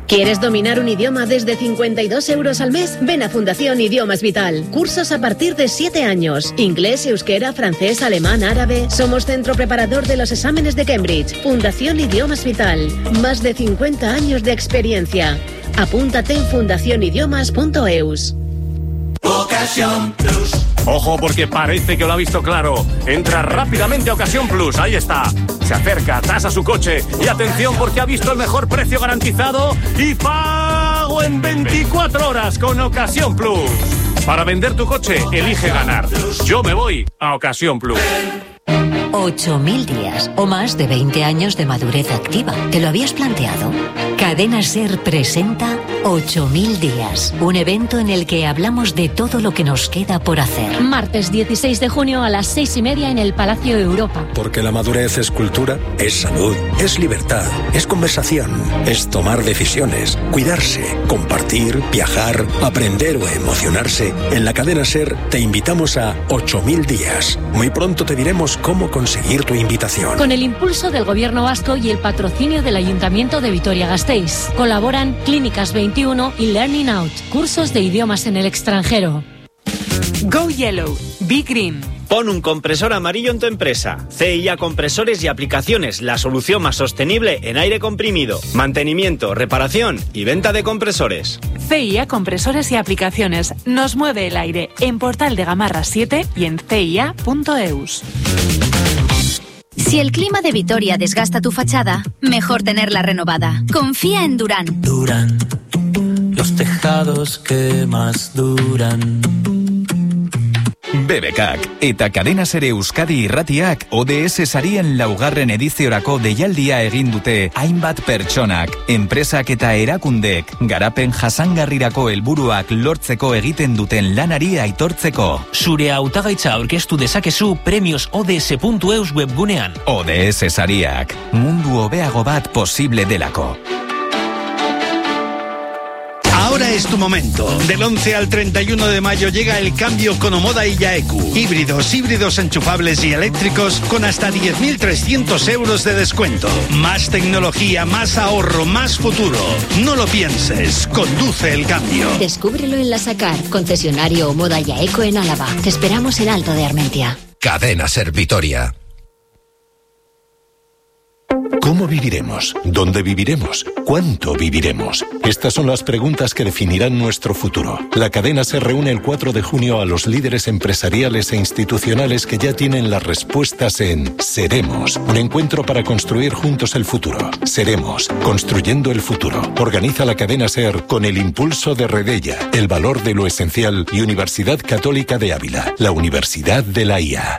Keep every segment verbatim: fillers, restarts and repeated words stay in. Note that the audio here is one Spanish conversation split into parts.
¿Quieres dominar un idioma desde cincuenta y dos euros al mes? Ven a Fundación Idiomas Vital. Cursos a partir de siete años. Inglés, euskera, francés, alemán, árabe. Somos centro preparador de los exámenes de Cambridge. Fundación Idiomas Vital. Más de cincuenta años de experiencia. Apúntate en fundación idiomas punto e u s. Ocasión Plus. Ojo, porque parece que lo ha visto claro. Entra rápidamente a Ocasión Plus. Ahí está. Se acerca, tasa su coche. Y atención, porque ha visto el mejor precio garantizado y pago en veinticuatro horas con Ocasión Plus. Para vender tu coche, elige ganar. Yo me voy a Ocasión Plus. ocho mil días o más de veinte años de madurez activa. ¿Te lo habías planteado? Cadena SER presenta ocho mil días, un evento en el que hablamos de todo lo que nos queda por hacer. Martes dieciséis de junio a las seis y media en el Palacio Europa. Porque la madurez es cultura, es salud, es libertad, es conversación, es tomar decisiones, cuidarse, compartir, viajar, aprender o emocionarse. En la cadena SER te invitamos a ocho mil días. Muy pronto te diremos cómo conseguir tu invitación. Con el impulso del Gobierno vasco y el patrocinio del Ayuntamiento de Vitoria-Gasteiz. Colaboran Clínicas veintiuno y Learning Out, cursos de idiomas en el extranjero. Go Yellow, Be Green. Pon un compresor amarillo en tu empresa. C I A Compresores y Aplicaciones, la solución más sostenible en aire comprimido. Mantenimiento, reparación y venta de compresores. C I A Compresores y Aplicaciones. Nos mueve el aire en Portal de Gamarra siete y en c i a punto e u s. Si el clima de Vitoria desgasta tu fachada, mejor tenerla renovada. Confía en Durán. Durán, los tejados que más duran. B B K k eta Cadena SER Euskadi Irratiak O D S sarien laugarren ediziorako deialdia egin dute hainbat pertsonak, enpresak eta erakundek garapen jasangarrirako helburuak lortzeko egiten duten lanari aitortzeko. Zure hautagaitza aurkeztu dezakezu premios o d s punto e u s webgunean. O D S sariak, mundu hobeago bat posible delako. Ahora es tu momento. Del once al treinta y uno de mayo llega el cambio con Omoda y Yaeku. Híbridos, híbridos enchufables y eléctricos con hasta diez mil trescientos euros de descuento. Más tecnología, más ahorro, más futuro. No lo pienses, conduce el cambio. Descúbrelo en la Sacar, concesionario Omoda y Yaeku en Álava. Te esperamos en Alto de Armentia. Cadena SER Vitoria. ¿Cómo viviremos? ¿Dónde viviremos? ¿Cuánto viviremos? Estas son las preguntas que definirán nuestro futuro. La cadena se reúne el cuatro de junio a los líderes empresariales e institucionales que ya tienen las respuestas en Seremos, un encuentro para construir juntos el futuro. Seremos, construyendo el futuro. Organiza la cadena SER con el impulso de Redella, el valor de lo esencial y Universidad Católica de Ávila, la Universidad de la I A.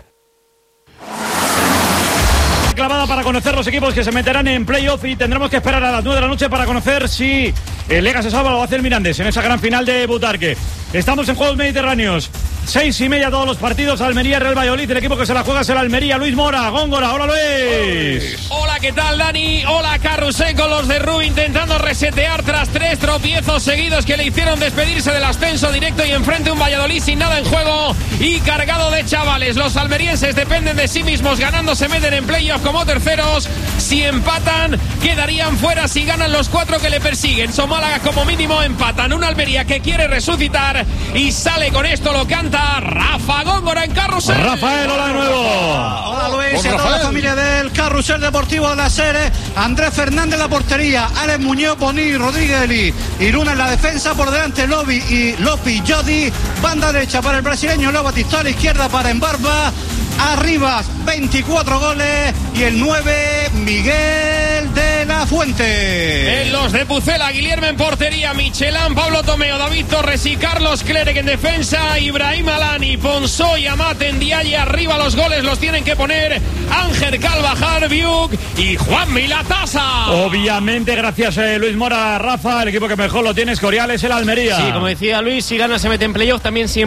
Clavada para conocer los equipos que se meterán en playoff y tendremos que esperar a las nueve de la noche para conocer si el Lega se salva o hace el Mirandés en esa gran final de Butarque. Estamos en Juegos Mediterráneos. Seis y media todos los partidos. Almería, Real Valladolid. El equipo que se la juega es el Almería. Luis Mora, Góngora. Hola, Luis. Hola, ¿qué tal, Dani? Hola, Carrusel, con los de Rubí intentando resetear tras tres tropiezos seguidos que le hicieron despedirse del ascenso directo y enfrente un Valladolid sin nada en juego y cargado de chavales. Los almerienses dependen de sí mismos. Ganando se meten en playoff como terceros. Si empatan, quedarían fuera si ganan los cuatro que le persiguen. Somálaga como mínimo empatan. Un Almería que quiere resucitar y sale con esto, lo canta Rafa Góngora en Carrusel. Rafael, hola de nuevo. Hola Luis y a toda la familia del Carrusel Deportivo de la SER. Andrés Fernández en la portería, Alex Muñoz, Boní, Rodríguez y Iruna en la defensa. Por delante Lobi y Lopi Jodi. Banda derecha para el brasileño Lobo Batista, a la izquierda para Embarba. Arriba veinticuatro goles y el nueve Miguel de la Fuente. En los de Pucela, Guillermo en portería, Michelán, Pablo Tomeo, David Torres y Carlos Clerec en defensa, Ibrahim Alani, Ponsó y Amat en Dialle. Arriba los goles los tienen que poner Ángel Calvajar, Biuk y Juan Milatasa. Obviamente, gracias eh, Luis Mora, Rafa, el equipo que mejor lo tiene es Coriales, el Almería. Sí, como decía Luis, si gana se mete en playoff, también si